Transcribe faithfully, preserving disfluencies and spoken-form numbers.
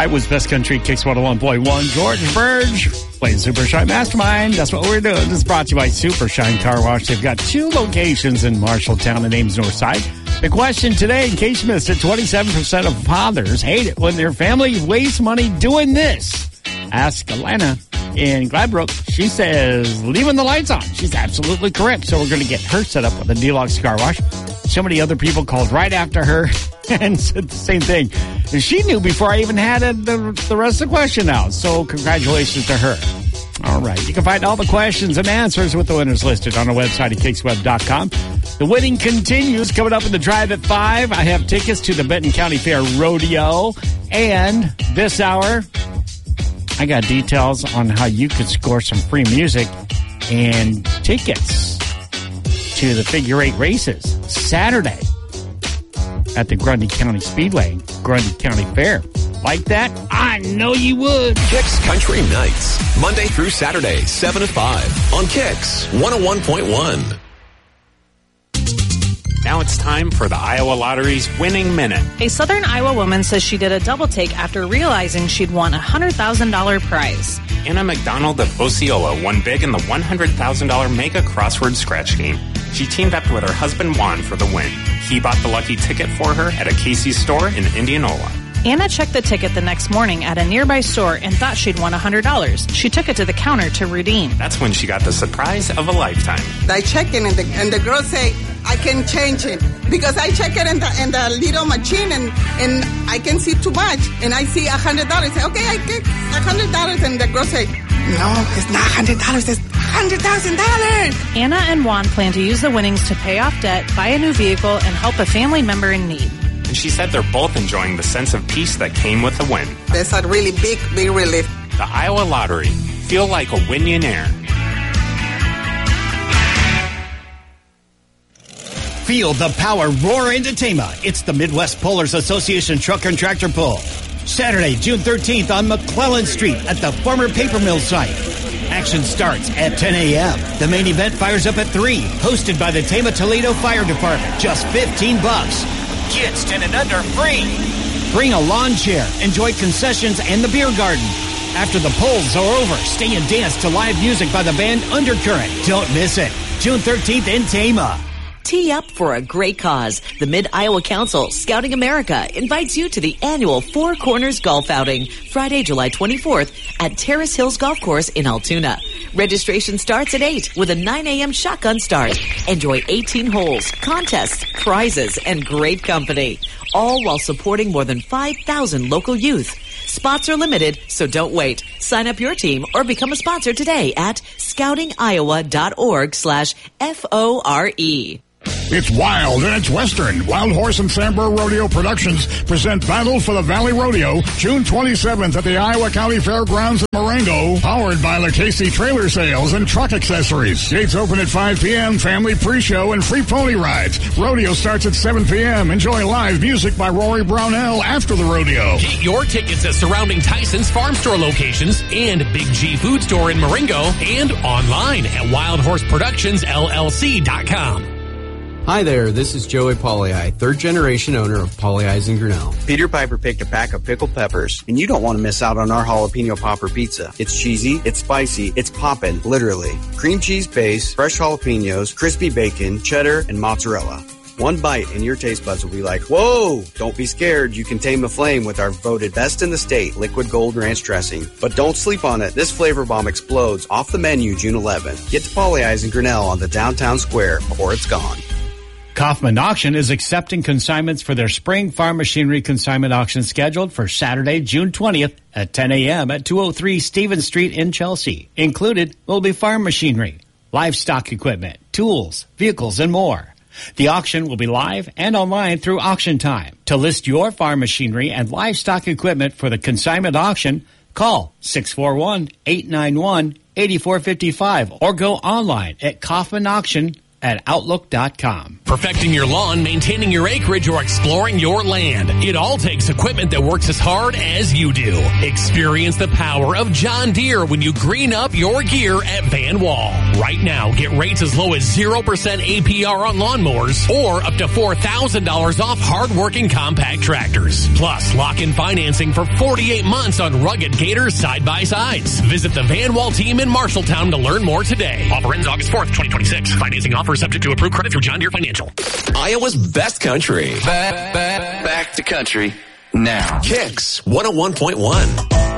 Iowa's Best Country, Kicks one oh one point one. George Burge playing Super Shine Mastermind. That's what we're doing. This is brought to you by Super Shine Car Wash. They've got two locations in Marshalltown and Ames Northside. The question today, in case you missed it, twenty-seven percent of fathers hate it when their family wastes money doing this. Ask Alana in Gladbrook. She says, leaving the lights on. She's absolutely correct. So we're going to get her set up with a Deluxe Car Wash. So many other people called right after her and said the same thing. And she knew before I even had it, the, the rest of the question out. So congratulations to her. All right. You can find all the questions and answers with the winners listed on our website at kicks web dot com. The winning continues. Coming up in the drive at five, I have tickets to the Benton County Fair Rodeo. And this hour, I got details on how you could score some free music and tickets to the figure eight races Saturday at the Grundy County Speedway, Grundy County Fair. Like that? I know you would. Kicks Country Nights, Monday through Saturday, seven to five on Kicks one oh one point one. Now it's time for the Iowa Lottery's Winning Minute. A Southern Iowa woman says she did a double take after realizing she'd won a one hundred thousand dollars prize. Anna McDonald of Osceola won big in the one hundred thousand dollars Mega Crossword Scratch game. She teamed up with her husband Juan for the win. He bought the lucky ticket for her at a Casey's store in Indianola. Anna checked the ticket the next morning at a nearby store and thought she'd won one hundred dollars. She took it to the counter to redeem. That's when she got the surprise of a lifetime. I check in and the, and the girl say, I can change it. Because I check it in the, in the little machine and, and I can see too much. And I see one hundred dollars. Say, okay, I get one hundred dollars. And the girl say, no, it's not one hundred dollars. It's one hundred thousand dollars. Anna and Juan plan to use the winnings to pay off debt, buy a new vehicle, and help a family member in need. And she said they're both enjoying the sense of peace that came with the win. That's a really big, big relief. The Iowa Lottery. Feel like a Winionaire. Feel the power roar into Tama. It's the Midwest Pullers Association Truck and Tractor Pull. Saturday, June thirteenth on McClellan Street at the former paper mill site. Action starts at ten a.m. The main event fires up at three. Hosted by the Tama Toledo Fire Department. Just fifteen bucks. Kids ten and under free. Bring a lawn chair. Enjoy concessions and the beer garden. After the polls are over, stay and dance to live music by the band Undercurrent. Don't miss it. June thirteenth in Tama. Tee up for a great cause. The Mid-Iowa Council, Scouting America, invites you to the annual Four Corners Golf Outing, Friday, July twenty-fourth at Terrace Hills Golf Course in Altoona. Registration starts at eight with a nine a.m. shotgun start. Enjoy eighteen holes, contests, prizes, and great company. All while supporting more than five thousand local youth. Spots are limited, so don't wait. Sign up your team or become a sponsor today at scoutingowa.org slash F O R E. It's wild and it's Western. Wild Horse and Sambor Rodeo Productions present Battle for the Valley Rodeo, June twenty-seventh at the Iowa County Fairgrounds in Marengo, powered by Lucchese Trailer Sales and Truck Accessories. Gates open at five p.m., family pre-show and free pony rides. Rodeo starts at seven p.m. Enjoy live music by Rory Brownell after the rodeo. Get your tickets at surrounding Tyson's Farm Store locations and Big G Food Store in Marengo and online at wild horse productions L L C dot com. Hi there, this is Joey Pauley, third generation owner of Pauley Eyes in Grinnell. Peter Piper picked a pack of pickled peppers, and you don't want to miss out on our jalapeno popper pizza. It's cheesy, it's spicy, it's poppin', literally. Cream cheese base, fresh jalapenos, crispy bacon, cheddar, and mozzarella. One bite and your taste buds will be like, whoa! Don't be scared, you can tame the flame with our voted best in the state liquid gold ranch dressing. But don't sleep on it, this flavor bomb explodes off the menu June eleventh. Get to Pauley Eyes in Grinnell on the downtown square before it's gone. Kaufman Auction is accepting consignments for their spring farm machinery consignment auction scheduled for Saturday, June twentieth at ten a.m. at two oh three Stevens Street in Chelsea. Included will be farm machinery, livestock equipment, tools, vehicles, and more. The auction will be live and online through auction time. To list your farm machinery and livestock equipment for the consignment auction, call six four one, eight nine one, eight four five five or go online at kaufman auction at outlook dot com. Perfecting your lawn, maintaining your acreage, or exploring your land. It all takes equipment that works as hard as you do. Experience the power of John Deere when you green up your gear at Van Wall. Right now, get rates as low as zero percent A P R on lawnmowers or up to four thousand dollars off hard-working compact tractors. Plus, lock in financing for forty-eight months on rugged Gators side-by-sides. Visit the Van Wall team in Marshalltown to learn more today. Offer ends August fourth, twenty twenty-six. Financing offer subject to approved credit through John Deere Financial. Iowa's best country. Back, back, back to country now. Kicks one oh one point one.